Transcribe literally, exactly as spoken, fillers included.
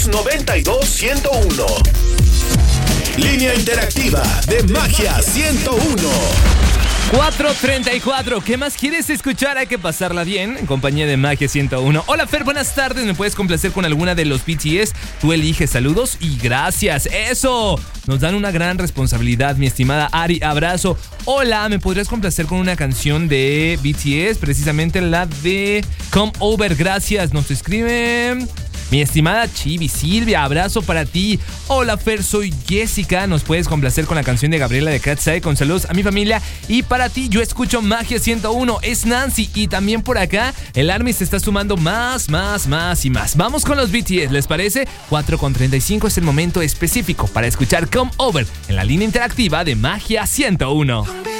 dos noventa y dos, ciento uno. Línea interactiva de Magia ciento uno. cuatro treinta y cuatro. ¿Qué más quieres escuchar? Hay que pasarla bien en compañía de Magia ciento uno. Hola Fer, buenas tardes. ¿Me puedes complacer con alguna de los B T S? Tú eliges. Saludos y gracias. ¡Eso! Nos dan una gran responsabilidad, mi estimada Ari. Abrazo. Hola, ¿me podrías complacer con una canción de B T S? Precisamente la de Come Over. Gracias. Nos escriben mi estimada Chibi Silvia, abrazo para ti. Hola Fer, soy Jessica. ¿Nos puedes complacer con la canción de Gabriela de Katsai? Con saludos a mi familia y para ti. Yo escucho Magia ciento uno. Es Nancy. Y también por acá el Army se está sumando más, más, más y más. Vamos con los B T S, ¿les parece? cuatro con treinta y cinco es el momento específico para escuchar Come Over en la línea interactiva de Magia ciento uno.